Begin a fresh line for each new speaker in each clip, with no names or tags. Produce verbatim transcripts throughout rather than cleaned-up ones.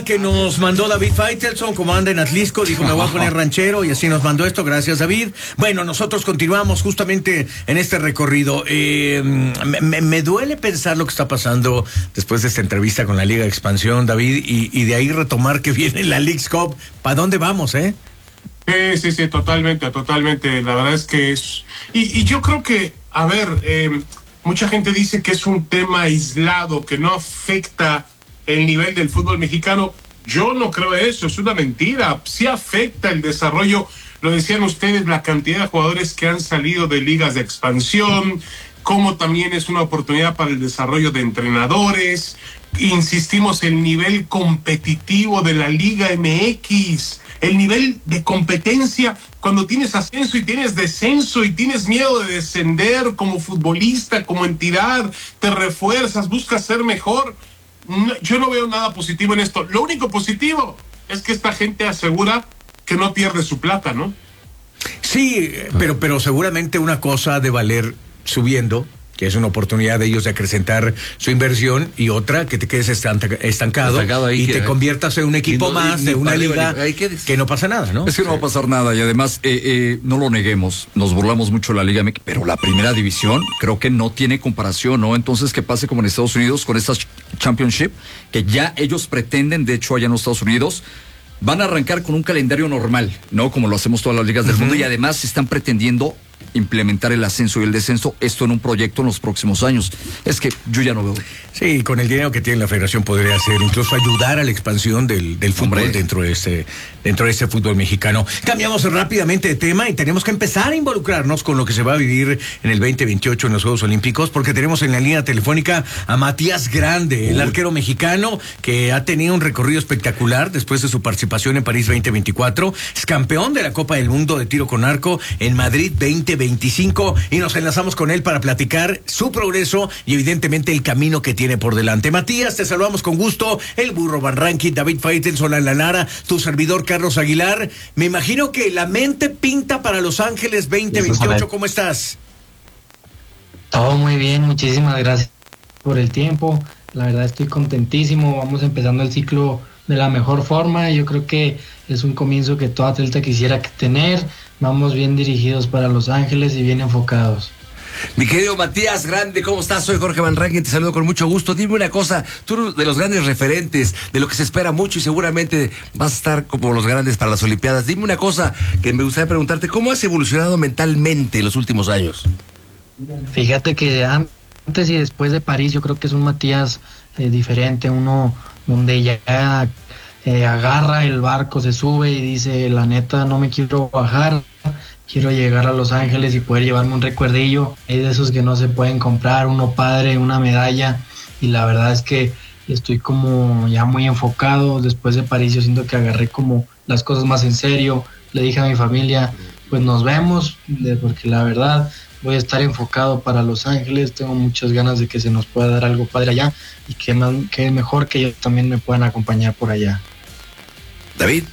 Que nos mandó David Faitelson, como anda en Atlisco, dijo me voy a poner ranchero y así nos mandó esto, gracias David. Bueno, nosotros continuamos justamente en este recorrido. Eh, me, me duele pensar lo que está pasando después de esta entrevista con la Liga de Expansión, David, y, y de ahí retomar que viene la Leagues Cup. ¿Para dónde vamos, eh?
Sí, sí, sí, totalmente, totalmente. La verdad es que es... Y, y yo creo que, a ver, eh, mucha gente dice que es un tema aislado, que no afecta el nivel del fútbol mexicano. Yo no creo eso, es una mentira. Sí afecta el desarrollo, lo decían ustedes, la cantidad de jugadores que han salido de ligas de expansión, como también es una oportunidad para el desarrollo de entrenadores. Insistimos, el nivel competitivo de la Liga M X, el nivel de competencia, cuando tienes ascenso y tienes descenso y tienes miedo de descender como futbolista, como entidad, te refuerzas, buscas ser mejor. No, yo no veo nada positivo en esto. Lo único positivo es que esta gente asegura que no pierde su plata, ¿no?
Sí, pero, pero seguramente una cosa de valer subiendo, que es una oportunidad de ellos de acrecentar su inversión, y otra que te quedes estancado, estancado ahí, y que, te conviertas en un equipo no, más de una liga que, que no pasa nada, ¿no?
Es que no va a pasar nada, y además eh, eh, no lo neguemos, nos burlamos mucho de la Liga M X, pero la primera división creo que no tiene comparación, ¿no? Entonces, ¿qué pase como en Estados Unidos con esta Championship? Que ya ellos pretenden, de hecho allá en los Estados Unidos, van a arrancar con un calendario normal, ¿no? Como lo hacemos todas las ligas del uh-huh. mundo, y además están pretendiendo implementar el ascenso y el descenso, esto en un proyecto en los próximos años. Es que yo ya no veo.
Sí, con el dinero que tiene la federación podría hacer, incluso ayudar a la expansión del, del fútbol Hombre. dentro de este dentro de este fútbol mexicano. Cambiamos rápidamente de tema y tenemos que empezar a involucrarnos con lo que se va a vivir en el veinte veintiocho en los Juegos Olímpicos, porque tenemos en la línea telefónica a Matías Grande, el arquero mexicano que ha tenido un recorrido espectacular después de su participación en París veinte veinticuatro, es campeón de la Copa del Mundo de tiro con arco en Madrid veinte veinticinco, y nos enlazamos con él para platicar su progreso y evidentemente el camino que tiene por delante. Matías, te saludamos con gusto, el Burro Van Ranking, David Faitelson, Alan Lara, tu servidor Carlos Aguilar. Me imagino que la mente pinta para Los Ángeles veinte veintiocho, ¿cómo estás?
Todo muy bien, muchísimas gracias por el tiempo, la verdad estoy contentísimo, vamos empezando el ciclo de la mejor forma. Yo creo que es un comienzo que todo atleta quisiera tener. Vamos bien dirigidos para Los Ángeles y bien enfocados.
Mi querido Matías Grande, ¿cómo estás? Soy Jorge Van Rankin, te saludo con mucho gusto. Dime una cosa, tú eres de los grandes referentes, de lo que se espera mucho y seguramente vas a estar como los grandes para las Olimpiadas. Dime una cosa que me gustaría preguntarte, ¿cómo has evolucionado mentalmente en los últimos años?
Fíjate que antes y después de París yo creo que es un Matías eh, diferente, uno donde ya eh, agarra el barco, se sube y dice, la neta no me quiero bajar, quiero llegar a Los Ángeles y poder llevarme un recuerdillo. Hay de esos que no se pueden comprar, uno padre, una medalla, y la verdad es que estoy como ya muy enfocado. Después de París yo siento que agarré como las cosas más en serio, le dije a mi familia, pues nos vemos, porque la verdad voy a estar enfocado para Los Ángeles, tengo muchas ganas de que se nos pueda dar algo padre allá, y que, más, que mejor que ellos también me puedan acompañar por allá.
David.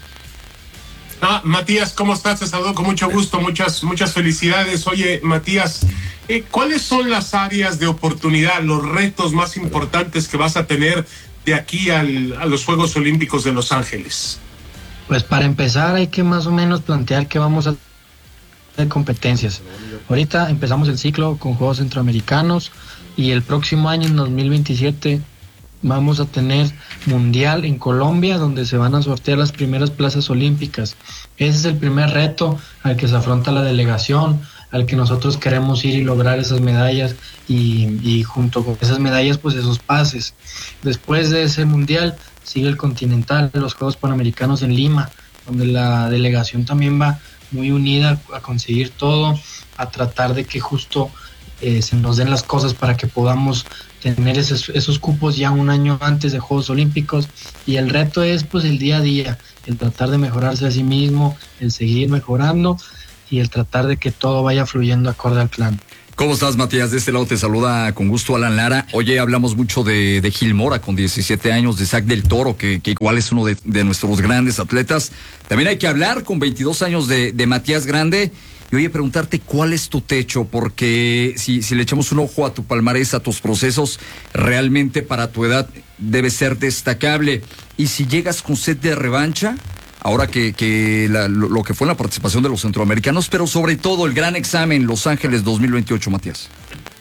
Ah, Matías, ¿cómo estás? Te saludo con mucho gusto, muchas, muchas felicidades. Oye, Matías, eh, ¿cuáles son las áreas de oportunidad, los retos más importantes que vas a tener de aquí al, a los Juegos Olímpicos de Los Ángeles?
Pues para empezar hay que más o menos plantear que vamos a de competencias. Ahorita empezamos el ciclo con Juegos Centroamericanos y el próximo año, en dos mil veintisiete, vamos a tener Mundial en Colombia, donde se van a sortear las primeras plazas olímpicas. Ese es el primer reto al que se afronta la delegación, al que nosotros queremos ir y lograr esas medallas y, y junto con esas medallas pues esos pases. Después de ese Mundial sigue el Continental, los Juegos Panamericanos en Lima, donde la delegación también va muy unida a conseguir todo, a tratar de que justo eh, se nos den las cosas para que podamos tener esos, esos cupos ya un año antes de Juegos Olímpicos. Y el reto es pues el día a día, el tratar de mejorarse a sí mismo, el seguir mejorando y el tratar de que todo vaya fluyendo acorde al plan.
¿Cómo estás, Matías? De este lado te saluda con gusto Alan Lara. Oye, hablamos mucho de, de Gil Mora con diecisiete años, de Isaac del Toro, que, que igual es uno de, de nuestros grandes atletas. También hay que hablar con veintidós años de, de Matías Grande. Y oye, preguntarte cuál es tu techo, porque si, si le echamos un ojo a tu palmarés, a tus procesos, realmente para tu edad debe ser destacable. Y si llegas con sed de revancha, ahora que, que la, lo, lo que fue la participación de los centroamericanos, pero sobre todo el gran examen Los Ángeles dos mil veintiocho, Matías.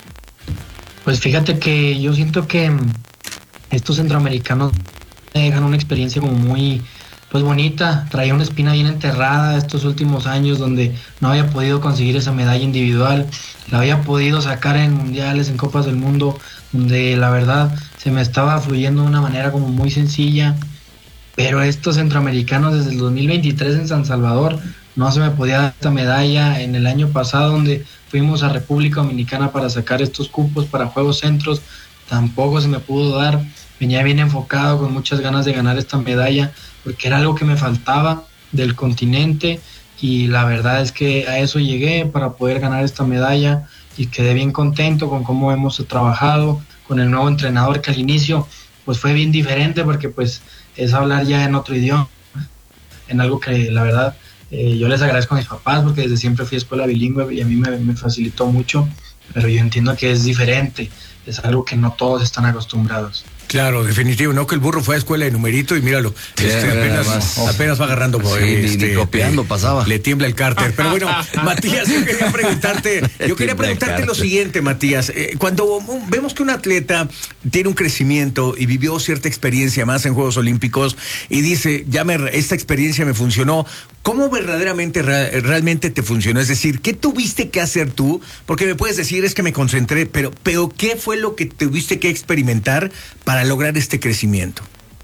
Pues fíjate que yo siento que estos centroamericanos me dejan una experiencia como muy pues bonita. Traía una espina bien enterrada estos últimos años donde no había podido conseguir esa medalla individual, la había podido sacar en mundiales, en Copas del Mundo, donde la verdad se me estaba fluyendo de una manera como muy sencilla, pero estos centroamericanos desde el dos mil veintitrés en San Salvador no se me podía dar esta medalla. En el año pasado donde fuimos a República Dominicana para sacar estos cupos para Juegos Centros, tampoco se me pudo dar. Venía bien enfocado, con muchas ganas de ganar esta medalla, porque era algo que me faltaba del continente, y la verdad es que a eso llegué, para poder ganar esta medalla, y quedé bien contento con cómo hemos trabajado, con el nuevo entrenador, que al inicio pues fue bien diferente, porque pues es hablar ya en otro idioma, en algo que la verdad eh, yo les agradezco a mis papás, porque desde siempre fui a escuela bilingüe y a mí me, me facilitó mucho, pero yo entiendo que es diferente, es algo que no todos están acostumbrados.
Claro, definitivo, no que el burro fue a escuela de numerito y míralo,
Sí,
este, apenas,
oh.
apenas va agarrando,
Sí,
este,
ni, ni copiando
eh,
pasaba.
Le tiembla el cárter. Pero bueno, Matías, yo quería preguntarte, yo quería preguntarte lo siguiente, Matías. Eh, cuando vemos que un atleta tiene un crecimiento y vivió cierta experiencia más en Juegos Olímpicos y dice, ya me, esta experiencia me funcionó, ¿cómo verdaderamente re, realmente te funcionó? Es decir, ¿qué tuviste que hacer tú? Porque me puedes decir, es que me concentré, pero, pero ¿qué fue lo que tuviste que experimentar para lograr este crecimiento?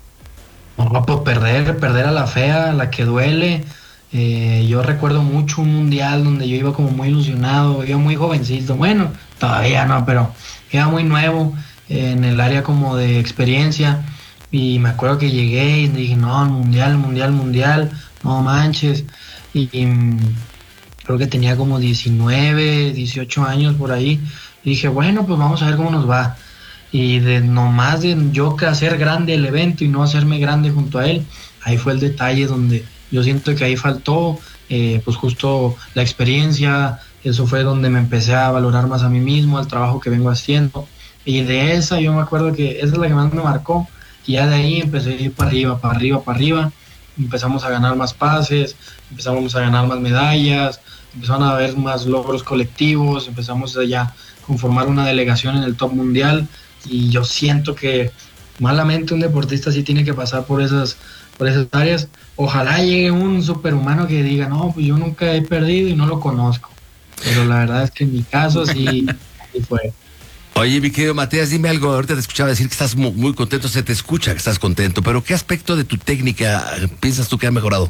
No, pues perder, perder a la fea, a la que duele. Eh, yo recuerdo mucho un mundial donde yo iba como muy ilusionado, iba muy jovencito, bueno, todavía no, pero iba muy nuevo eh, en el área como de experiencia, y me acuerdo que llegué y dije, no, mundial, mundial, mundial, no manches, y, y creo que tenía como diecinueve, dieciocho años por ahí, y dije, bueno, pues vamos a ver cómo nos va. Y de nomás de yo que hacer grande el evento y no hacerme grande junto a él, ahí fue el detalle donde yo siento que ahí faltó, eh, pues justo la experiencia. Eso fue donde me empecé a valorar más a mí mismo, al trabajo que vengo haciendo, y de esa yo me acuerdo que esa es la que más me marcó, y ya de ahí empecé a ir para arriba, para arriba, para arriba, empezamos a ganar más pases, empezamos a ganar más medallas, empezaron a haber más logros colectivos, empezamos a ya conformar una delegación en el top mundial. Y yo siento que malamente un deportista sí tiene que pasar por esas, por esas áreas. Ojalá llegue un superhumano que diga, no, pues yo nunca he perdido y no lo conozco. Pero la verdad es que en mi caso sí, sí fue.
Oye, mi querido Matías, dime algo. Ahorita te escuchaba decir que estás muy, muy contento, se te escucha que estás contento, pero ¿qué aspecto de tu técnica piensas tú que ha mejorado?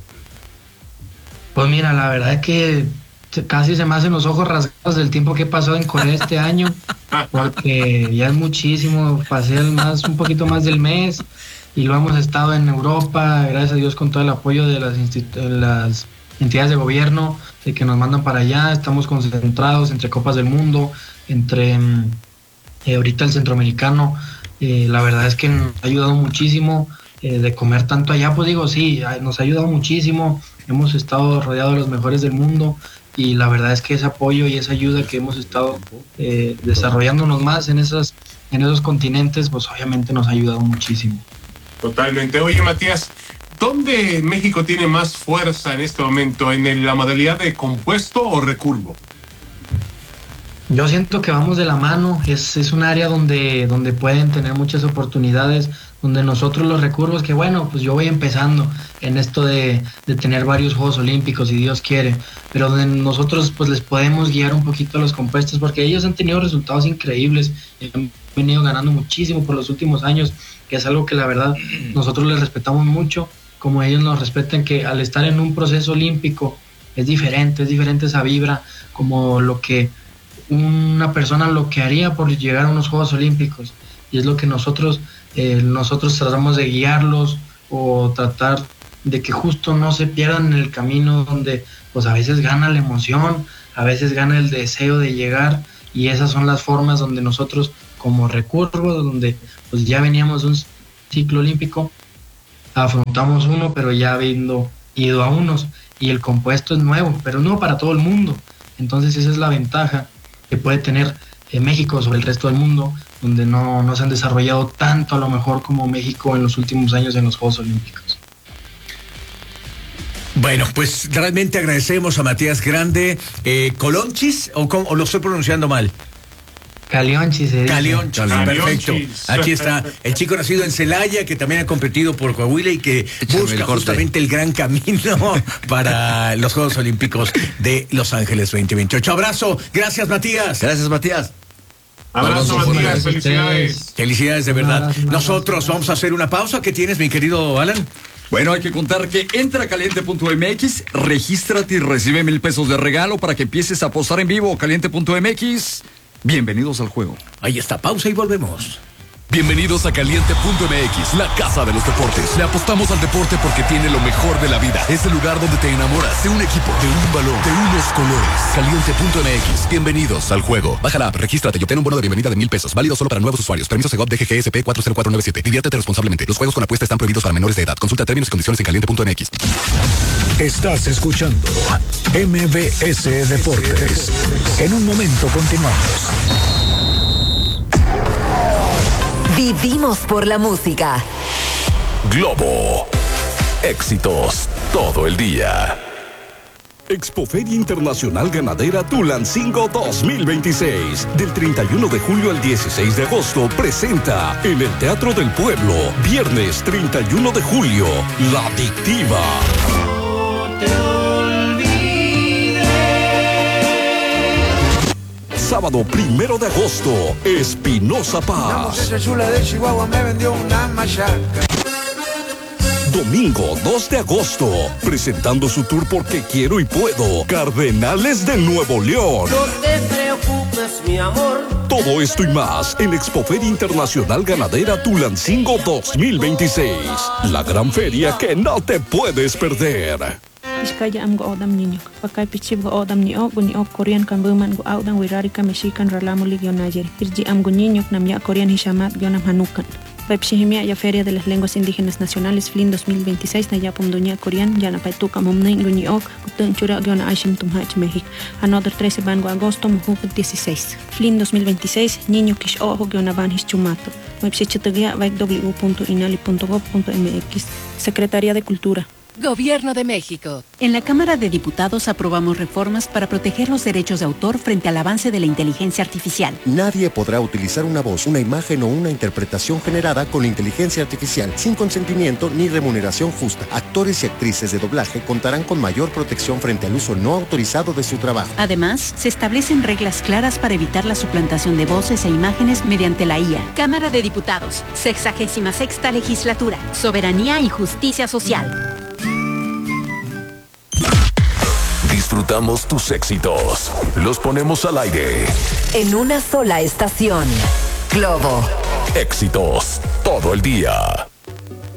Pues mira, la verdad es que casi se me hacen los ojos rasgados del tiempo que he pasado en Corea este año, porque ya es muchísimo, pasé el más, un poquito más del mes, y lo hemos estado en Europa, gracias a Dios, con todo el apoyo de las, de las entidades de gobierno, de que nos mandan para allá. Estamos concentrados entre Copas del Mundo, entre eh, ahorita el centroamericano. Eh, la verdad es que nos ha ayudado muchísimo eh, de comer tanto allá, pues digo, sí, nos ha ayudado muchísimo, hemos estado rodeados de los mejores del mundo, y la verdad es que ese apoyo y esa ayuda que hemos estado eh, desarrollándonos más en esas, en esos continentes, pues obviamente nos ha ayudado muchísimo.
Totalmente. Oye, Matías, ¿dónde México tiene más fuerza en este momento? ¿En el, la modalidad de compuesto o recurvo?
Yo siento que vamos de la mano, es, es un área donde, donde pueden tener muchas oportunidades, donde nosotros los recurvos, que bueno, pues yo voy empezando en esto de, de tener varios Juegos Olímpicos, si Dios quiere, pero donde nosotros pues les podemos guiar un poquito a los compuestos, porque ellos han tenido resultados increíbles, han venido ganando muchísimo por los últimos años, que es algo que la verdad nosotros les respetamos mucho, como ellos nos respetan, que al estar en un proceso olímpico es diferente, es diferente esa vibra, como lo que una persona lo que haría por llegar a unos Juegos Olímpicos, y es lo que nosotros eh, nosotros tratamos de guiarlos, o tratar de que justo no se pierdan en el camino, donde pues a veces gana la emoción, a veces gana el deseo de llegar, y esas son las formas donde nosotros como recurvo, donde pues ya veníamos de un ciclo olímpico, afrontamos uno, pero ya habiendo ido a unos, y el compuesto es nuevo, pero no para todo el mundo. Entonces esa es la ventaja que puede tener eh, México sobre el resto del mundo, donde no, no se han desarrollado tanto a lo mejor como México en los últimos años en los Juegos Olímpicos.
Bueno, pues realmente agradecemos a Matías Grande. Eh, ¿Colonchis o, cómo, o lo estoy pronunciando mal?
Calionchis.
Calionchis, perfecto. Aquí está el chico nacido en Celaya, que también ha competido por Coahuila y que
Échame
busca justamente el gran camino para los Juegos Olímpicos de Los Ángeles veinte veintiocho. Abrazo, gracias Matías.
Gracias, Matías.
Abrazo, Matías, felicidades.
Felicidades, de verdad. Nosotros vamos a hacer una pausa. ¿Qué tienes, mi querido Alan?
Bueno, hay que contar que entra a caliente punto m x, regístrate y recibe mil pesos de regalo para que empieces a apostar en vivo. caliente punto m x. Bienvenidos al juego.
Ahí está, pausa y volvemos.
Bienvenidos a caliente punto m x, la casa de los deportes. Le apostamos al deporte porque tiene lo mejor de la vida. Es el lugar donde te enamoras de un equipo, de un balón, de unos colores. caliente punto m x. Bienvenidos al juego. Baja la app, regístrate y obtén un bono de bienvenida de mil pesos. Válido solo para nuevos usuarios. Permiso Segov D G G S P cuatro cero cuatro nueve siete. Diviértete responsablemente. Los juegos con apuesta están prohibidos para menores de edad. Consulta términos y condiciones en caliente punto m x.
Estás escuchando M V S Deportes. En un momento continuamos.
Vivimos por la música.
Globo. Éxitos todo el día. Expoferia Internacional Ganadera Tulancingo dos mil veintiséis. Del treinta y uno de julio al dieciséis de agosto presenta en el Teatro del Pueblo. Viernes treinta y uno de julio, La Adictiva. Sábado primero de agosto, Espinosa Paz. Domingo dos de agosto, presentando su tour Porque Quiero y Puedo, Cardenales de Nuevo León.
No te preocupes, mi amor.
Todo esto y más en Expoferia Internacional Ganadera Tulancingo dos mil veintiséis. La gran feria que no te puedes perder.
Iskaya am go odam niño. Pakai pichib go odam ni o guni o Korean kan buman go audan wirarika mexican ralamu ligio nayer. Irji am go niño nam ya Korean hishamat gionam hanukan. Pepshihimia ya Feria de las Lenguas Indígenas Nacionales F L I N dos mil veintiséis na ya pomduña Korean ya na paituka momnen guni ok gutun chura giona aishim tumhach México. Another trece bango agosto mujuk dieciséis. F L I N dos mil veintiséis niño kish ojo giona van hischumato. Website vai w punto inali punto gov punto m x. Secretaría de Cultura.
Gobierno de México.
En la Cámara de Diputados aprobamos reformas para proteger los derechos de autor frente al avance de la inteligencia artificial.
Nadie podrá utilizar una voz, una imagen o una interpretación generada con inteligencia artificial sin consentimiento ni remuneración justa. Actores y actrices de doblaje contarán con mayor protección frente al uso no autorizado de su trabajo.
Además, se establecen reglas claras para evitar la suplantación de voces e imágenes mediante la I A.
Cámara de Diputados, sexagésima sexta legislatura, soberanía y justicia social.
Disfrutamos tus éxitos. Los ponemos al aire.
En una sola estación. Globo.
Éxitos todo el día.